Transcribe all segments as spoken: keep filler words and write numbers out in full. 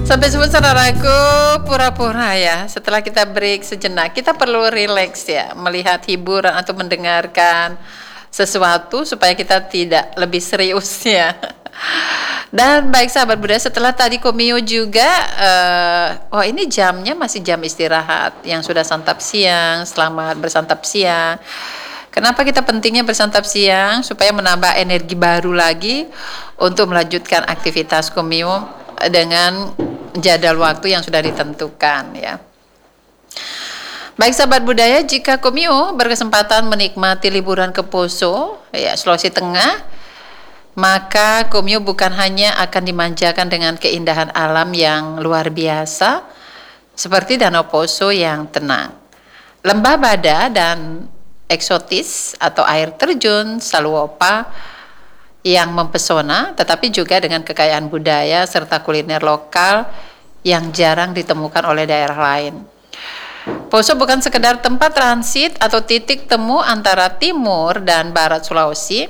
Sampai sebut saudaraku, pura-pura ya. Setelah kita break sejenak, kita perlu rileks ya, melihat hiburan atau mendengarkan sesuatu supaya kita tidak lebih serius ya. Dan baik sahabat budaya, setelah tadi Komio juga, uh, oh ini jamnya masih jam istirahat. Yang sudah santap siang, selamat bersantap siang. Kenapa kita pentingnya bersantap siang? Supaya menambah energi baru lagi untuk melanjutkan aktivitas Komio dengan jadwal waktu yang sudah ditentukan ya. Baik sahabat budaya, jika Komio berkesempatan menikmati liburan ke Poso ya, Sulawesi Tengah, maka Komio bukan hanya akan dimanjakan dengan keindahan alam yang luar biasa seperti Danau Poso yang tenang, lembah Bada dan eksotis atau air terjun Saluopa yang mempesona, tetapi juga dengan kekayaan budaya serta kuliner lokal yang jarang ditemukan oleh daerah lain. Poso bukan sekedar tempat transit atau titik temu antara timur dan barat Sulawesi.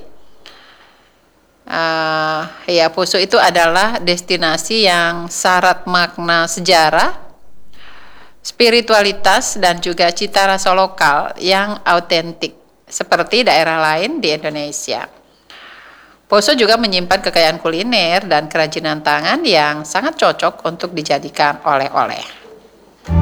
Uh, ya, Poso itu adalah destinasi yang syarat makna sejarah, spiritualitas, dan juga cita rasa lokal yang autentik seperti daerah lain di Indonesia. Poso juga menyimpan kekayaan kuliner dan kerajinan tangan yang sangat cocok untuk dijadikan oleh-oleh.